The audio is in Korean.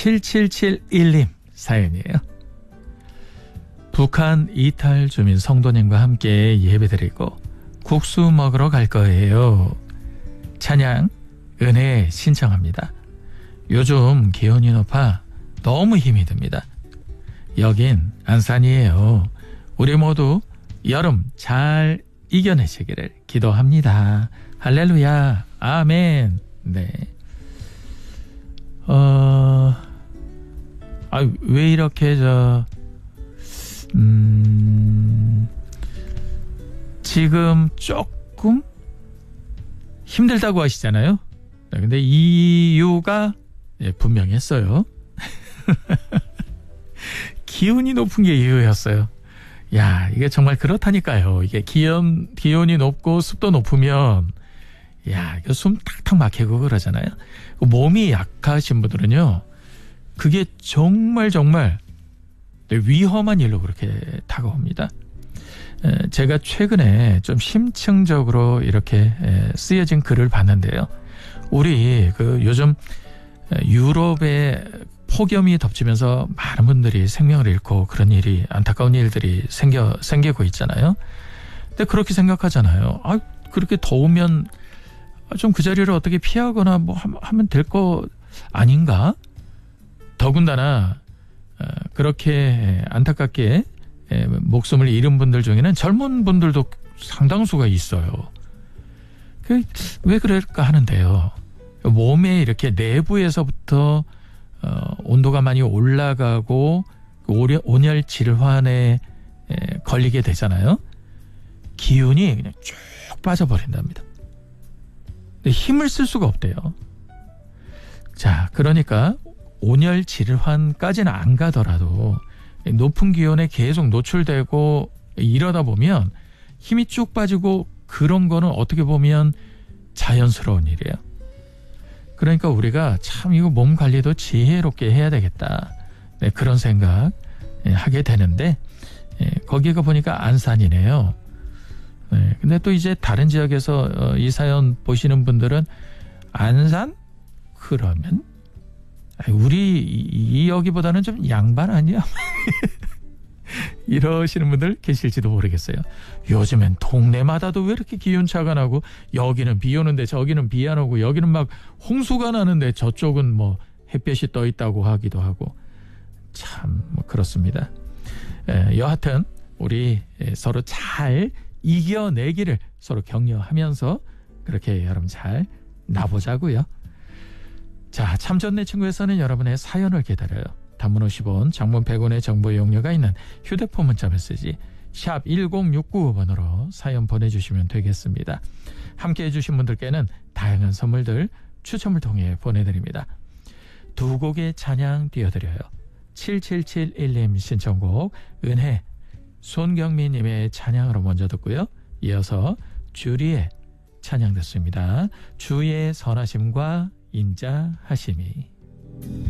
7771님 사연이에요. 북한 이탈 주민 성도님과 함께 예배드리고 국수 먹으러 갈 거예요. 찬양 은혜 신청합니다. 요즘 기온이 높아 너무 힘이 듭니다. 여긴 안산이에요. 우리 모두 여름 잘 이겨내시기를 기도합니다. 할렐루야. 아멘. 네. 왜 이렇게 지금 조금 힘들다고 하시잖아요. 근데 이유가 분명했어요. 기온이 높은 게 이유였어요. 야, 이게 정말 그렇다니까요. 이게 기온이 높고 습도 높으면 야, 이거 숨 탁탁 막히고 그러잖아요. 몸이 약하신 분들은요, 그게 정말 위험한 일로 그렇게 다가옵니다. 제가 최근에 좀 심층적으로 이렇게 쓰여진 글을 봤는데요. 우리 요즘 유럽에 폭염이 덮치면서 많은 분들이 생명을 잃고 그런 일이, 안타까운 일들이 생기고 있잖아요. 근데 그렇게 생각하잖아요. 그렇게 더우면 좀 그 자리를 어떻게 피하거나 뭐 하면 될 거 아닌가? 더군다나 그렇게 안타깝게 목숨을 잃은 분들 중에는 젊은 분들도 상당수가 있어요. 왜 그럴까 하는데요. 몸에 이렇게 내부에서부터 온도가 많이 올라가고 온열 질환에 걸리게 되잖아요. 기운이 그냥 쭉 빠져버린답니다. 근데 힘을 쓸 수가 없대요. 자, 그러니까 온열 질환까지는 안 가더라도 높은 기온에 계속 노출되고 이러다 보면 힘이 쭉 빠지고 그런 거는 어떻게 보면 자연스러운 일이에요. 그러니까 우리가 참 이거 몸 관리도 지혜롭게 해야 되겠다. 네, 그런 생각 하게 되는데 거기가 보니까 안산이네요. 네, 근데 또 이제 다른 지역에서 이 사연 보시는 분들은 안산? 그러면 우리 여기보다는 좀 양반 아니야? 이러시는 분들 계실지도 모르겠어요. 요즘엔 동네마다도 왜 이렇게 기온차가 나고 여기는 비 오는데 저기는 비 안 오고 여기는 막 홍수가 나는데 저쪽은 뭐 햇볕이 떠 있다고 하기도 하고 참 그렇습니다. 여하튼 우리 서로 잘 이겨내기를 서로 격려하면서 그렇게 여러분 잘 나보자고요. 자, 참전 내 친구에서는 여러분의 사연을 기다려요. 단문 50원, 장문 100원의 정보 이용료가 있는 휴대폰 문자 메시지 샵 1069번으로 사연 보내주시면 되겠습니다. 함께해 주신 분들께는 다양한 선물들 추첨을 통해 보내드립니다. 두 곡의 찬양 띄워드려요. 7771님 신청곡 은혜, 손경민님의 찬양으로 먼저 듣고요. 이어서 주리의 찬양 듣습니다. 주의 선하심과 인자하심이.